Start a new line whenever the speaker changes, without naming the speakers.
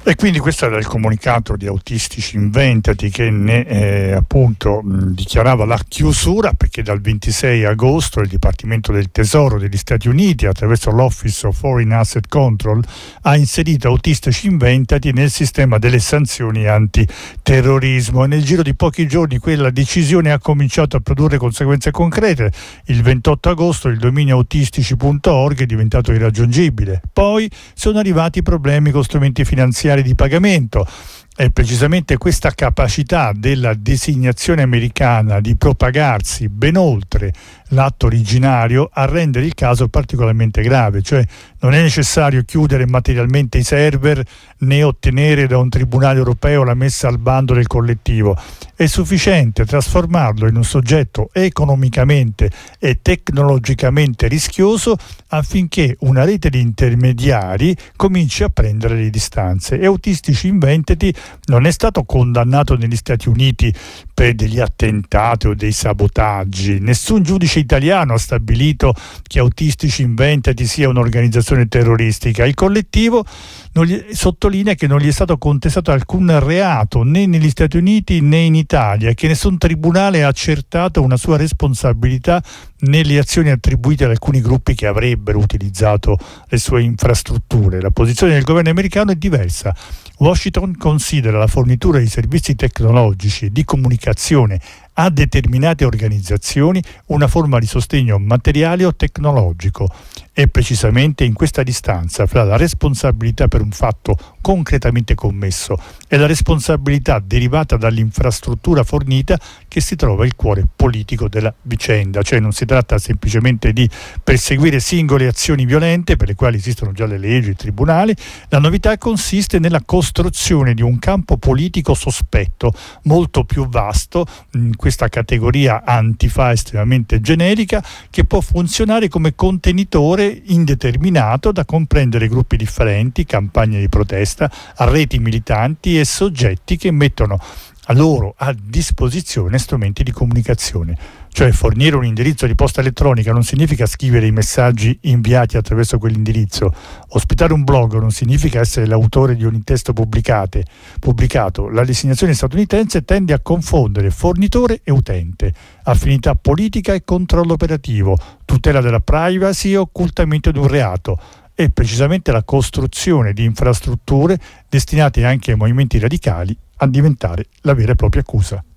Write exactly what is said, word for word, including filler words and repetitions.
E quindi questo era il comunicato di Autistici Inventati, che ne eh, appunto mh, dichiarava la chiusura, perché dal ventisei agosto il Dipartimento del Tesoro degli Stati Uniti, attraverso l'Office of Foreign Asset Control, ha inserito Autistici Inventati nel sistema delle sanzioni antiterrorismo, e nel giro di pochi giorni quella decisione ha cominciato a produrre conseguenze concrete. Il ventotto agosto il dominio autistici punto org è diventato irraggiungibile. Poi sono arrivati problemi con strumenti finanziari di pagamento. È precisamente questa capacità della designazione americana di propagarsi ben oltre l'atto originario a rendere il caso particolarmente grave. Cioè non è necessario chiudere materialmente i server né ottenere da un tribunale europeo la messa al bando del collettivo. È sufficiente trasformarlo in un soggetto economicamente e tecnologicamente rischioso affinché una rete di intermediari cominci a prendere le distanze. E Autistici Inventati non è stato condannato negli Stati Uniti per degli attentati o dei sabotaggi. Nessun giudice italiano ha stabilito che Autistici Inventati sia un'organizzazione terroristica. Il collettivo non gli, sottolinea che non gli è stato contestato alcun reato né negli Stati Uniti né in Italia, e che nessun tribunale ha accertato una sua responsabilità nelle azioni attribuite ad alcuni gruppi che avrebbero utilizzato le sue infrastrutture. La posizione del governo americano è diversa. Washington considera la fornitura di servizi tecnologici di comunicazione a determinate organizzazioni una forma di sostegno materiale o tecnologico. È precisamente in questa distanza fra la responsabilità per un fatto concretamente commesso e la responsabilità derivata dall'infrastruttura fornita che si trova il cuore politico della vicenda. Cioè non si tratta semplicemente di perseguire singole azioni violente per le quali esistono già le leggi e i tribunali. La novità consiste nella costruzione di un campo politico sospetto molto più vasto, in questa categoria antifa estremamente generica, che può funzionare come contenitore indeterminato da comprendere gruppi differenti, campagne di protesta, reti militanti e soggetti che mettono a loro a disposizione strumenti di comunicazione. Cioè fornire un indirizzo di posta elettronica non significa scrivere i messaggi inviati attraverso quell'indirizzo. Ospitare un blog non significa essere l'autore di un testo pubblicate, pubblicato. La designazione statunitense tende a confondere fornitore e utente, affinità politica e controllo operativo, tutela della privacy e occultamento di un reato. E precisamente la costruzione di infrastrutture destinate anche ai movimenti radicali a diventare la vera e propria accusa.